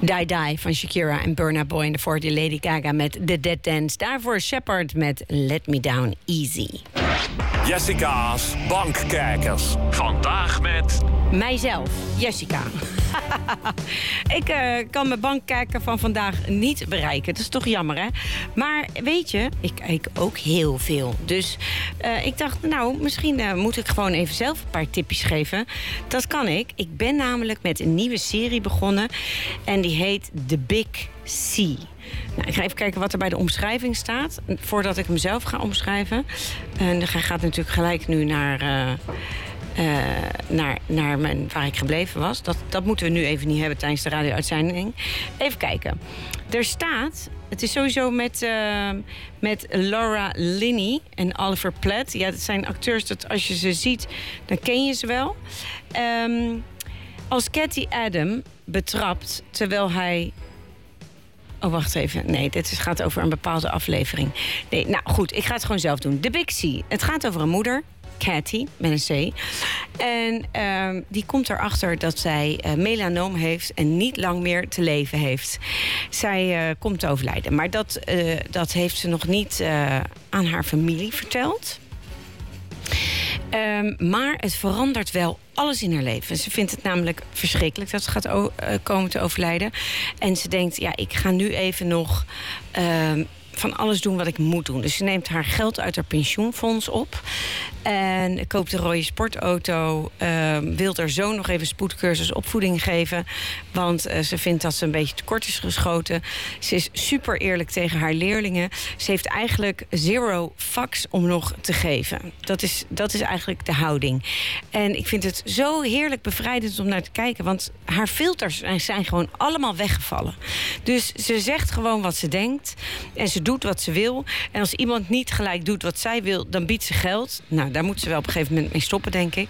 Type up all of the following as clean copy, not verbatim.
Die Die van Shakira en Burna Boy. En daarvoor die Lady Gaga met The Dead Dance. Daarvoor Shepard met Let Me Down Easy. Jessica's Bankkijkers. Vandaag met... Mijzelf, Jessica. Ik kan mijn bankkijker van vandaag niet bereiken. Dat is toch jammer, hè? Maar weet je, ik kijk ook heel veel. Dus ik dacht, nou, misschien moet ik gewoon even zelf een paar tipjes geven. Dat kan ik. Ik ben namelijk met een nieuwe serie begonnen. En die heet The Big C. Nou, ik ga even kijken wat er bij de omschrijving staat. Voordat ik hem zelf ga omschrijven. En dan gaat natuurlijk gelijk nu naar waar ik gebleven was. Dat moeten we nu even niet hebben tijdens de radio-uitzending. Even kijken. Er staat... Het is sowieso met Laura Linney en Oliver Platt. Ja, dat zijn acteurs dat als je ze ziet, dan ken je ze wel. Als Cathy Adam betrapt terwijl hij... Oh, wacht even. Nee, gaat over een bepaalde aflevering. Nee, nou goed, ik ga het gewoon zelf doen. The Big C. Het gaat over een moeder, Cathy, met een C. En die komt erachter dat zij melanoom heeft en niet lang meer te leven heeft. Zij komt te overlijden. Maar dat heeft ze nog niet aan haar familie verteld. Maar het verandert wel alles in haar leven. Ze vindt het namelijk verschrikkelijk dat ze gaat komen te overlijden. En ze denkt, ja, ik ga nu even nog... van alles doen wat ik moet doen. Dus ze neemt haar geld uit haar pensioenfonds op. En koopt een rode sportauto. Wil haar zoon nog even spoedcursus opvoeding geven. Want ze vindt dat ze een beetje tekort is geschoten. Ze is super eerlijk tegen haar leerlingen. Ze heeft eigenlijk 0 fucks om nog te geven. Dat is eigenlijk de houding. En ik vind het zo heerlijk bevrijdend om naar te kijken. Want haar filters zijn gewoon allemaal weggevallen. Dus ze zegt gewoon wat ze denkt. En ze doet wat ze wil. En als iemand niet gelijk doet wat zij wil, dan biedt ze geld. Nou, daar moet ze wel op een gegeven moment mee stoppen, denk ik.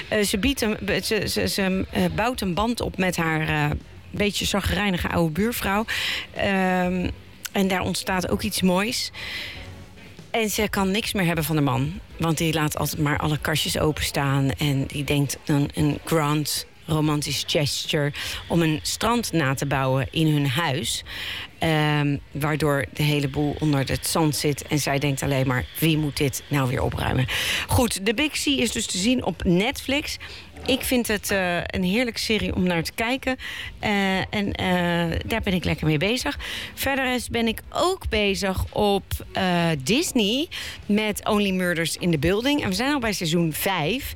Ze bouwt een band op met haar beetje chagrijnige oude buurvrouw. En daar ontstaat ook iets moois. En ze kan niks meer hebben van de man. Want die laat altijd maar alle kastjes openstaan. En die denkt dan een grand romantisch gesture om een strand na te bouwen in hun huis. Waardoor de hele boel onder het zand zit. En zij denkt alleen maar, wie moet dit nou weer opruimen? Goed, The Big C is dus te zien op Netflix. Ik vind het een heerlijke serie om naar te kijken. En daar ben ik lekker mee bezig. Verder ben ik ook bezig op Disney met Only Murders in the Building. En we zijn al bij seizoen 5.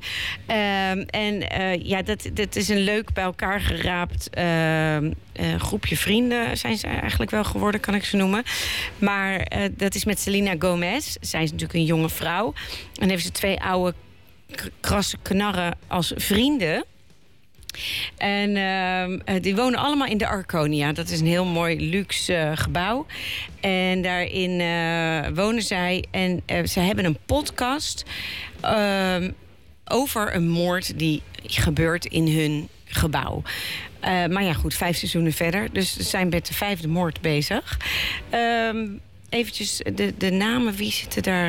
Dat is een leuk bij elkaar geraapt groepje vrienden zijn ze eigenlijk wel geworden, kan ik ze noemen. Maar dat is met Selena Gomez. Zij is natuurlijk een jonge vrouw. En heeft ze 2 oude krasse knarren als vrienden. En die wonen allemaal in de Arconia. Dat is een heel mooi luxe gebouw. En daarin wonen zij. En ze hebben een podcast over een moord die gebeurt in hun gebouw. Maar ja, goed, 5 seizoenen verder. Dus ze zijn met de 5e moord bezig. Eventjes de namen, wie zitten daar...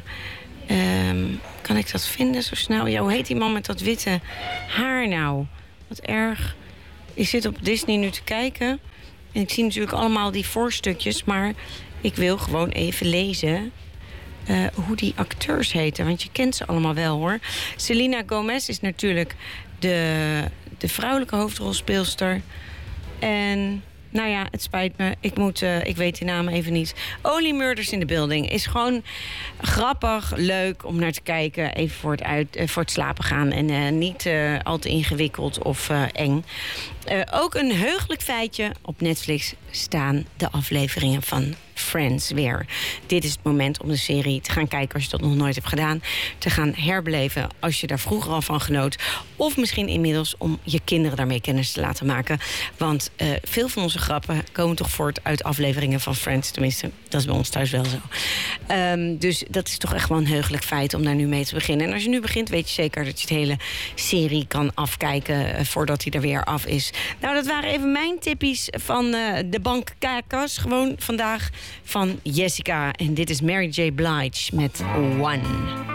kan ik dat vinden zo snel? Ja, hoe heet die man met dat witte haar nou? Wat erg. Ik zit op Disney nu te kijken. En ik zie natuurlijk allemaal die voorstukjes. Maar ik wil gewoon even lezen hoe die acteurs heten. Want je kent ze allemaal wel, hoor. Selena Gomez is natuurlijk de vrouwelijke hoofdrolspeelster. En... nou ja, het spijt me. Ik weet die naam even niet. Only Murders in the Building is gewoon grappig, leuk om naar te kijken. Even voor het slapen gaan. En niet al te ingewikkeld of eng. Ook een heugelijk feitje. Op Netflix staan de afleveringen van Friends weer. Dit is het moment om de serie te gaan kijken als je dat nog nooit hebt gedaan. Te gaan herbeleven als je daar vroeger al van genoot. Of misschien inmiddels om je kinderen daarmee kennis te laten maken. Want veel van onze grappen komen toch voort uit afleveringen van Friends. Tenminste, dat is bij ons thuis wel zo. Dus dat is toch echt wel een heugelijk feit om daar nu mee te beginnen. En als je nu begint, weet je zeker dat je de hele serie kan afkijken voordat hij er weer af is. Nou, dat waren even mijn tippies van de bankkijkers. Gewoon vandaag van Jessica. En dit is Mary J. Blige met One.